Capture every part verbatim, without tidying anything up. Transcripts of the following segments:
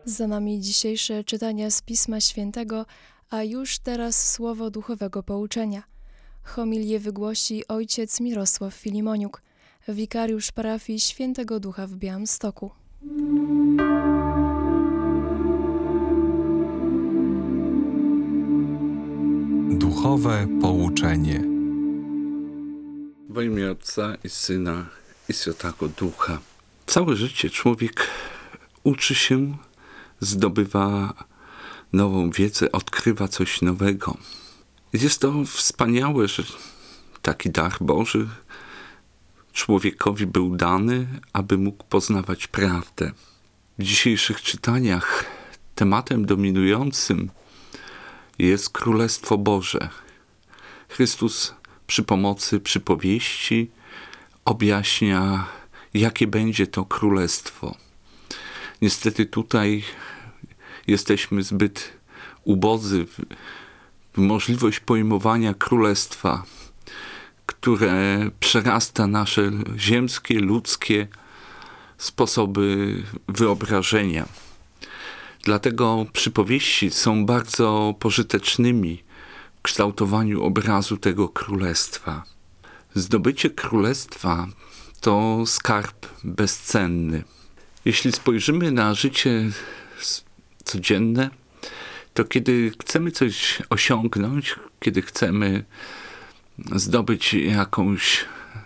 Za nami dzisiejsze czytania z Pisma Świętego, a już teraz słowo duchowego pouczenia. Homilię wygłosi ojciec Mirosław Filimoniuk, wikariusz parafii Świętego Ducha w Białymstoku. Duchowe pouczenie. W imię Ojca i Syna i Świętego Ducha. Całe życie człowiek uczy się, zdobywa nową wiedzę, odkrywa coś nowego. Jest to wspaniałe, że taki dar Boży człowiekowi był dany, aby mógł poznawać prawdę. W dzisiejszych czytaniach tematem dominującym jest Królestwo Boże. Chrystus przy pomocy przypowieści objaśnia, jakie będzie to królestwo. Niestety tutaj jesteśmy zbyt ubodzy w, w możliwość pojmowania królestwa, które przerasta nasze ziemskie, ludzkie sposoby wyobrażenia. Dlatego przypowieści są bardzo pożytecznymi w kształtowaniu obrazu tego królestwa. Zdobycie królestwa to skarb bezcenny. Jeśli spojrzymy na życie codzienne, to kiedy chcemy coś osiągnąć, kiedy chcemy zdobyć jakąś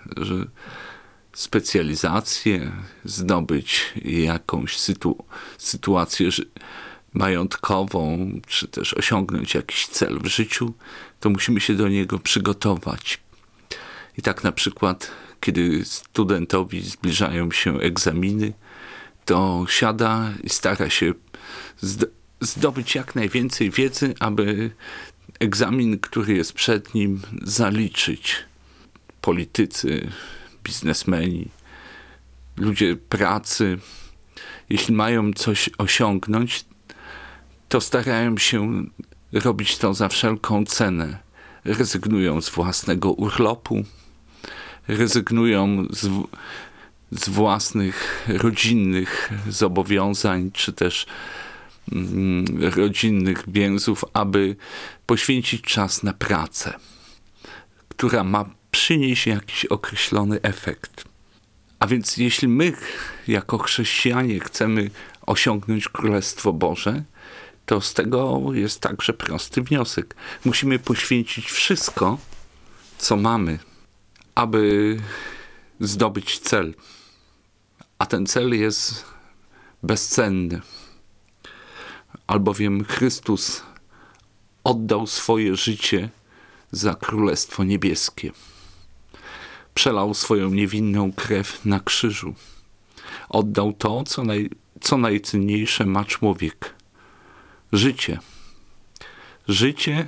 specjalizację, zdobyć jakąś sytu- sytuację majątkową, czy też osiągnąć jakiś cel w życiu, to musimy się do niego przygotować. I tak na przykład, kiedy studentowi zbliżają się egzaminy, to siada i stara się zdobyć jak najwięcej wiedzy, aby egzamin, który jest przed nim, zaliczyć. Politycy, biznesmeni, ludzie pracy, jeśli mają coś osiągnąć, to starają się robić to za wszelką cenę. Rezygnują z własnego urlopu, rezygnują z, z własnych rodzinnych zobowiązań, czy też mm, rodzinnych więzów, aby poświęcić czas na pracę, która ma przynieść jakiś określony efekt. A więc jeśli my jako chrześcijanie chcemy osiągnąć Królestwo Boże, to z tego jest także prosty wniosek. Musimy poświęcić wszystko, co mamy, aby zdobyć cel. A ten cel jest bezcenny. Albowiem Chrystus oddał swoje życie za Królestwo Niebieskie. Przelał swoją niewinną krew na krzyżu. Oddał to, co, naj, co najcenniejsze ma człowiek. Życie. Życie,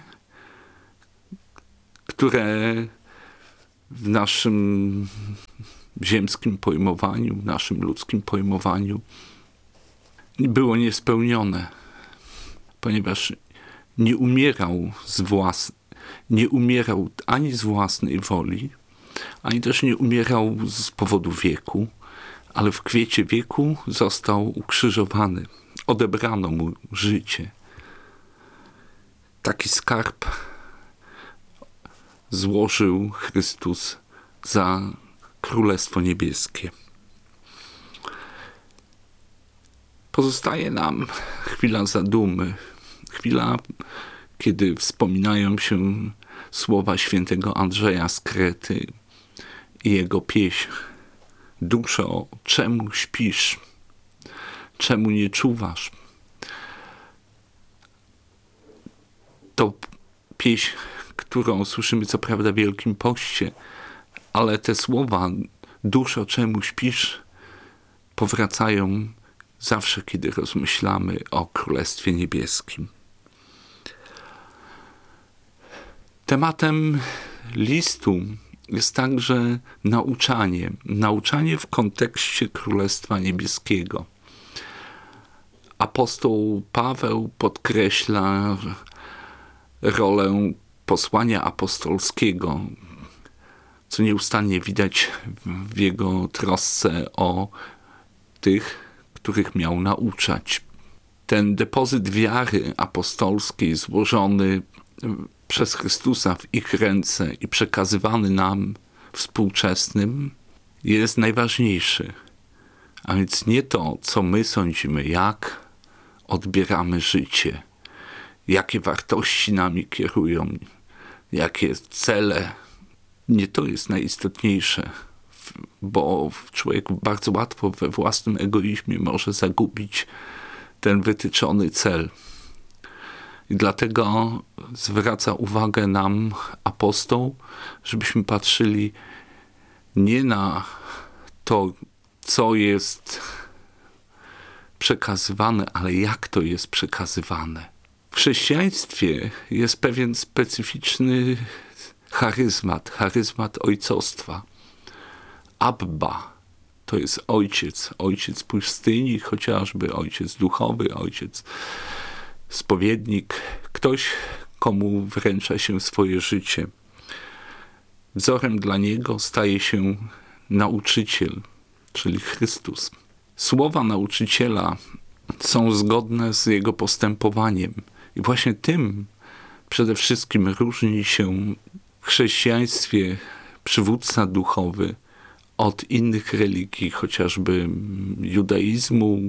które w naszym ziemskim pojmowaniu, w naszym ludzkim pojmowaniu było niespełnione, ponieważ nie umierał z włas... nie umierał ani z własnej woli, ani też nie umierał z powodu wieku, ale w kwiecie wieku został ukrzyżowany. Odebrano mu życie. Taki skarb złożył Chrystus za Królestwo Niebieskie. Pozostaje nam chwila zadumy, chwila, kiedy wspominają się słowa świętego Andrzeja z Krety i jego pieśń. Duszo, czemu śpisz? Czemu nie czuwasz? To pieśń, którą słyszymy co prawda w Wielkim Poście, ale te słowa, duszo, czemu śpisz, powracają zawsze, kiedy rozmyślamy o Królestwie Niebieskim. Tematem listu jest także nauczanie. Nauczanie w kontekście Królestwa Niebieskiego. Apostoł Paweł podkreśla rolę posłania apostolskiego, co nieustannie widać w jego trosce o tych, których miał nauczać. ten depozyt wiary apostolskiej złożony przez Chrystusa w ich ręce i przekazywany nam współczesnym jest najważniejszy. A więc nie to, co my sądzimy, jak odbieramy życie, jakie wartości nami kierują, jakie cele. Nie to jest najistotniejsze, bo człowiek bardzo łatwo we własnym egoizmie może zagubić ten wytyczony cel. I dlatego zwraca uwagę nam apostoł, żebyśmy patrzyli nie na to, co jest przekazywane, ale jak to jest przekazywane. W chrześcijaństwie jest pewien specyficzny charyzmat, charyzmat ojcostwa. Abba to jest ojciec, ojciec pustyni, chociażby ojciec duchowy, ojciec spowiednik, ktoś, komu wręcza się swoje życie. Wzorem dla niego staje się nauczyciel, czyli Chrystus. Słowa nauczyciela są zgodne z jego postępowaniem i właśnie tym przede wszystkim różni się w chrześcijaństwie przywódca duchowy od innych religii, chociażby judaizmu,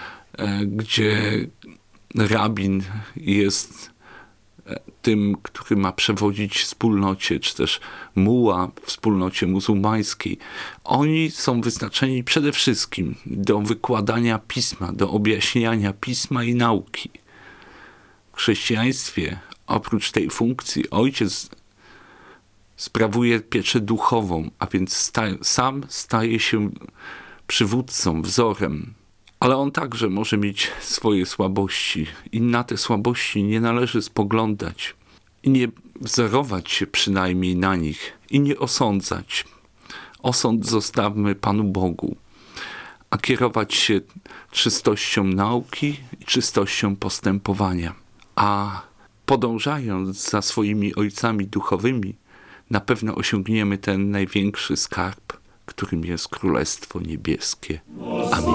gdzie rabin jest tym, który ma przewodzić wspólnocie, czy też muła w wspólnocie muzułmańskiej. Oni są wyznaczeni przede wszystkim do wykładania pisma, do objaśniania pisma i nauki. W chrześcijaństwie oprócz tej funkcji ojciec sprawuje pieczę duchową, a więc sta- sam staje się przywódcą, wzorem. Ale on także może mieć swoje słabości i na te słabości nie należy spoglądać i nie wzorować się przynajmniej na nich i nie osądzać. Osąd zostawmy Panu Bogu, a kierować się czystością nauki i czystością postępowania. A podążając za swoimi ojcami duchowymi, na pewno osiągniemy ten największy skarb, którym jest Królestwo Niebieskie. Amen.